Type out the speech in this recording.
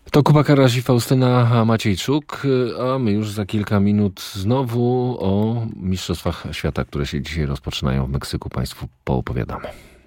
To Kuba Karaś i Faustyna Maciejczuk, a my już za kilka minut znowu o Mistrzostwach Świata, które się dzisiaj rozpoczynają w Meksyku, Państwu poopowiadamy.